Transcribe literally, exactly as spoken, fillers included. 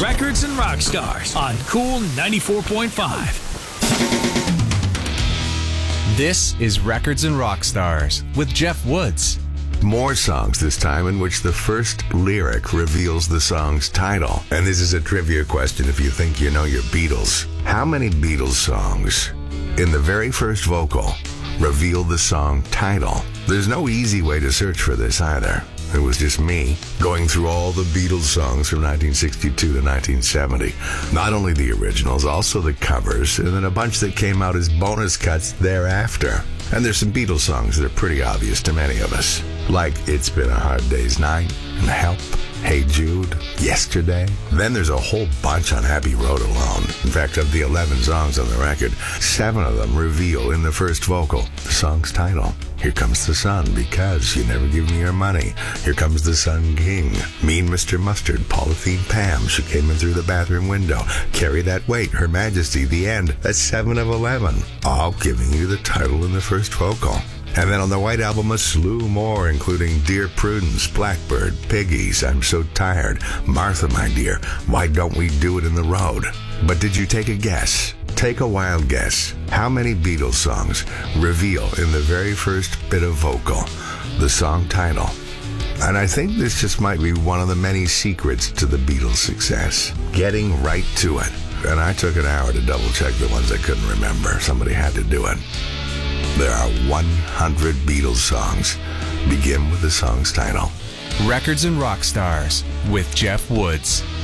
Records and Rock Stars on Cool ninety-four point five. This is Records and Rock Stars with Jeff Woods. More songs this time in which the first lyric reveals the song's title. And this is a trivia question if you think you know your Beatles. How many Beatles songs in the very first vocal reveal the song title? There's no easy way to search for this either. It was just me going through all the Beatles songs from nineteen sixty-two to nineteen seventy. Not only the originals, also the covers, and then a bunch that came out as bonus cuts thereafter. And there's some Beatles songs that are pretty obvious to many of us, like It's Been a Hard Day's Night, and Help, Hey Jude, Yesterday. Then there's a whole bunch on Abbey Road alone. In fact, of the eleven songs on the record, seven of them reveal in the first vocal the song's title. Here Comes the Sun, Because You Never Give Me Your Money. Here Comes the Sun King. Mean Mister Mustard, Polythene Pam, She Came In Through the Bathroom Window. Carry That Weight, Her Majesty, The End. That's seven of eleven, all giving you the title in the first vocal. And then on the White Album, a slew more, including Dear Prudence, Blackbird, Piggies, I'm So Tired, Martha, My Dear, Why Don't We Do It in the Road? But did you take a guess? Take a wild guess. How many Beatles songs reveal in the very first bit of vocal the song title? And I think this just might be one of the many secrets to the Beatles' success. Getting right to it. And I took an hour to double check the ones I couldn't remember. Somebody had to do it. There are one hundred Beatles songs begin with the song's title. Records and Rock Stars with Jeff Woods.